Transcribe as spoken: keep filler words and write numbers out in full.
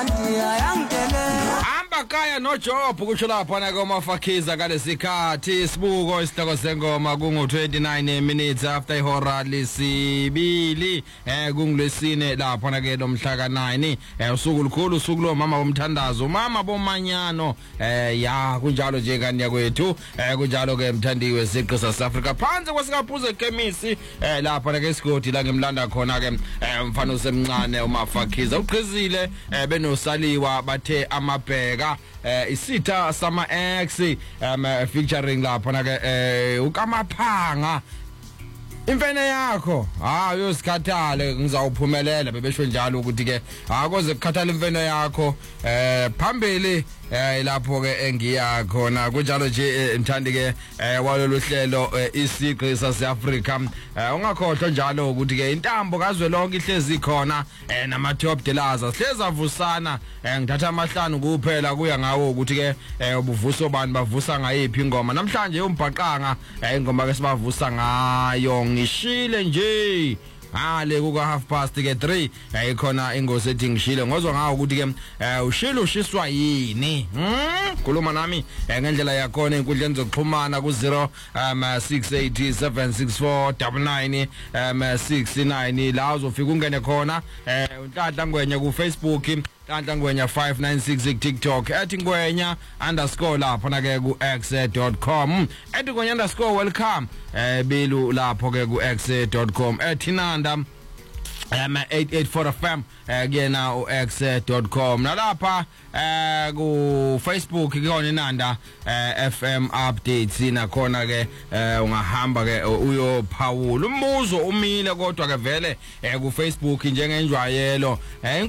Amba kaya no job kusho lapha na koMafakiza ngalesikhathi isibuko isihloko sengoma kungu twenty-nine minutes after ihora lesibili eh kungulesine lapha na ke lomhla ka nine eh usuku lukhulu usuku lo mama bomthandazo mama bomanyano eh ya kunjalo nje kanya kwethu eh kunjalo ke mthandiwe siqo South Africa phansi kwasikaphuze chemistry eh lapha na ke isigodi la ngemlanda khona ke mfana usemncane uMafakiza uqhizile eh benosaliwa bathe amabheka eh isitha sama X um featuring lapha na ke eh uKamaphanga imfene yakho ha uyosikhathale ngizawuphumelela bebesho njalo ukuthi ke akoze ukukhathala imfene yakho eh phambili eh lapho ke engiya khona kunjalo nje mthandi ke walolu hlelo isiqi saseAfrica ungakhohlwa njalo ukuthi ke intambo kazwe lonke ihlezi khona nama top delaza sihleza vusana ngithatha amahlanu kuphela kuya ngawo ukuthi ke ubuvuso bani bavusa ngayiphi ingoma namhlanje umbhaqanga ingoma ke sibavusa ngayo ngishile nje ale kuka half past ke three ayikhona ingozi ethi ngishile ngozwa ngawo ukuthi ke ushilo ushiswa yini khuluma nami ngendlela yakhona inkundleni zokuxhumana ku zero six eight seven six four nine nine six nine la uzofika ungene khona unhlanhla ngwenya ku Facebook Nhlanhla Ngwenya five nine six ku TikTok ethi ngwenya underscore lapha na ke ku x dot com ethi ngwenya underscore welcome eh bilu lapho ke ku x dot com ethi nanda um eight eight four F M kuyena u x dot com nalapha eh ku Facebook kuyona inanda F M updates nakhona ke ungahamba ke uyo Paul umbuzo umile kodwa ke vele ku Facebook njengenjwayelo